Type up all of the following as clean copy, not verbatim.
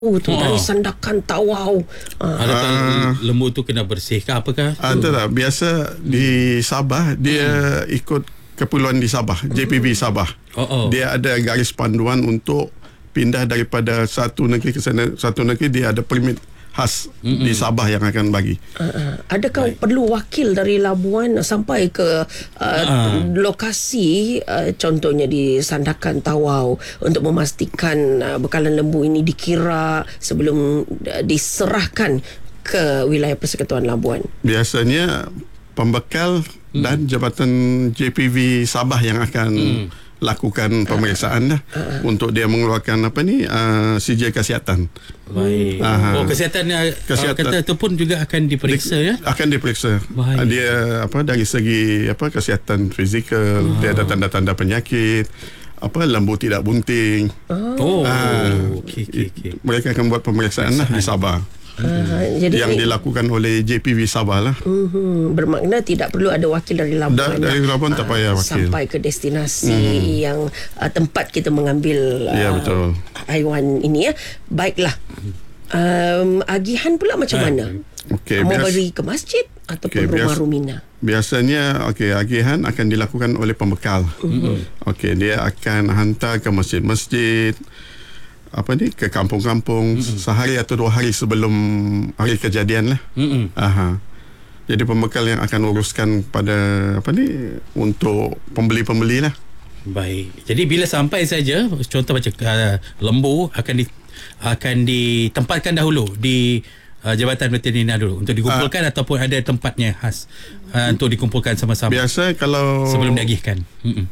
tu dari sandakan Tawau. Adakah lembu tu kena bersih ke apakah? Tak. Biasa di Sabah dia ikut kepulauan di Sabah, JPV Sabah. Dia ada garis panduan untuk pindah daripada satu negeri ke satu negeri. Dia ada permit khas di Sabah yang akan bagi. Adakah perlu wakil dari Labuan sampai ke lokasi contohnya di sandakan Tawau untuk memastikan bekalan lembu ini dikira sebelum diserahkan ke wilayah Persekutuan Labuan? Biasanya pembekal dan Jabatan JPV Sabah yang akan lakukan pemeriksaan untuk dia mengeluarkan sijil kesihatan. Baik. Kesihatan kata itu pun juga akan diperiksa ya? Akan diperiksa. Baik. Dia dari segi kesihatan fizikal, dia ada tanda-tanda penyakit, lembu tidak bunting. Okay. Mereka akan buat pemeriksaan di Sabah. Jadi yang dilakukan oleh JPV Sabah lah. Bermakna tidak perlu ada wakil dari Labuan. Dari Labuan tak payah wakil. Sampai ke destinasi yang tempat kita mengambil betul. haiwan ini ya. Baiklah. Agihan pula macam mana? Mau beri ke masjid ataupun rumah Rumina? Biasanya agihan akan dilakukan oleh pembekal. Dia akan hantar ke masjid-masjid, ke kampung-kampung sehari atau 2 hari sebelum hari kejadian lah. Jadi pembekal yang akan uruskan pada untuk pembeli-pembeli lah. Baik. Jadi bila sampai saja, contoh macam lembu akan ditempatkan dahulu di Jabatan Veterina dulu untuk dikumpulkan ataupun ada tempatnya khas untuk dikumpulkan sama-sama. Biasa kalau sebelum diagihkan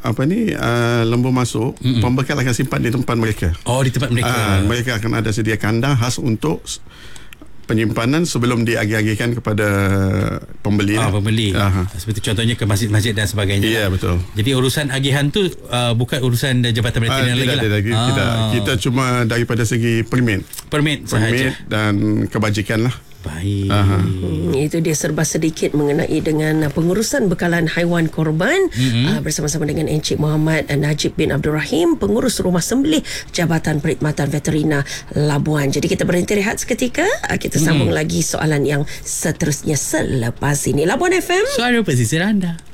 lembu masuk, pembekal akan simpan di tempat mereka. Di tempat mereka. Mereka akan ada sedia kandang khas untuk penyimpanan sebelum diagih-agihkan kepada pembeli. Pembeli. Seperti contohnya ke masjid-masjid dan sebagainya. Ya, betul. Jadi urusan agihan tu bukan urusan Jabatan Veterina lagi lah. Kita cuma daripada segi permit sahaja dan kebajikan lah. Baik. Itu dia serba sedikit mengenai dengan pengurusan bekalan haiwan korban bersama-sama dengan Encik Muhammad Najib bin Abdul Rahim, pengurus rumah sembelih Jabatan Perkhidmatan Veterina Labuan. Jadi kita berhenti rehat seketika. Kita sambung lagi soalan yang seterusnya selepas ini. Labuan FM, suara pesisir anda.